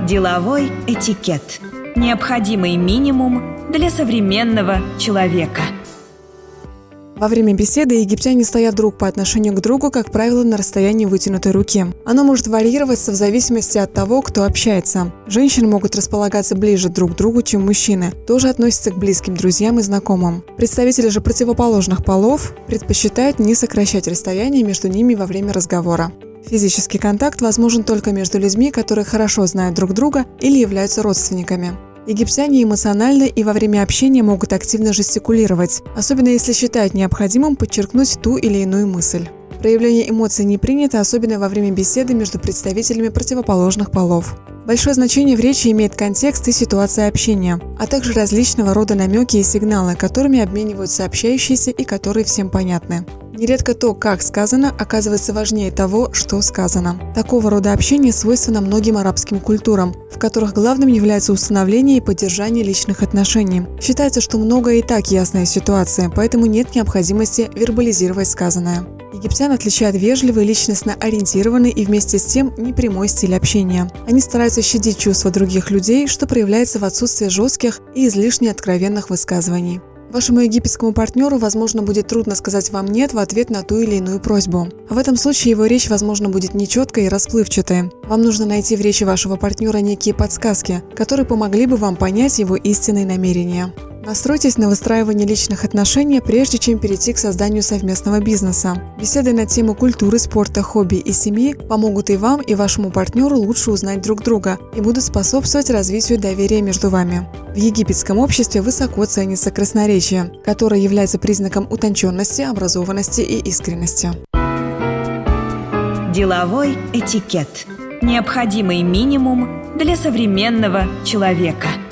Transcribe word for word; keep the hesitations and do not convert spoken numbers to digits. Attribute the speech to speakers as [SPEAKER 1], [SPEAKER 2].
[SPEAKER 1] Деловой этикет. Необходимый минимум для современного человека.
[SPEAKER 2] Во время беседы египтяне стоят друг по отношению к другу, как правило, на расстоянии вытянутой руки. Оно может варьироваться в зависимости от того, кто общается. Женщины могут располагаться ближе друг к другу, чем мужчины. Тоже относятся к близким друзьям и знакомым. Представители же противоположных полов предпочитают не сокращать расстояние между ними во время разговора. Физический контакт возможен только между людьми, которые хорошо знают друг друга или являются родственниками. Египтяне эмоциональны и во время общения могут активно жестикулировать, особенно если считают необходимым подчеркнуть ту или иную мысль. Проявление эмоций не принято, особенно во время беседы между представителями противоположных полов. Большое значение в речи имеет контекст и ситуация общения, а также различного рода намеки и сигналы, которыми обмениваются общающиеся и которые всем понятны. Нередко то, как сказано, оказывается важнее того, что сказано. Такого рода общение свойственно многим арабским культурам, в которых главным является установление и поддержание личных отношений. Считается, что многое и так ясная ситуация, поэтому нет необходимости вербализировать сказанное. Египтян отличает вежливый, личностно ориентированный и вместе с тем непрямой стиль общения. Они стараются щадить чувства других людей, что проявляется в отсутствии жестких и излишне откровенных высказываний. Вашему египетскому партнеру, возможно, будет трудно сказать вам «нет» в ответ на ту или иную просьбу. В этом случае его речь, возможно, будет нечеткой и расплывчатой. Вам нужно найти в речи вашего партнера некие подсказки, которые помогли бы вам понять его истинные намерения. Настройтесь на выстраивание личных отношений, прежде чем перейти к созданию совместного бизнеса. Беседы на тему культуры, спорта, хобби и семьи помогут и вам, и вашему партнеру лучше узнать друг друга и будут способствовать развитию доверия между вами. В египетском обществе высоко ценится красноречие, которое является признаком утонченности, образованности и искренности.
[SPEAKER 1] Деловой этикет. Необходимый минимум для современного человека.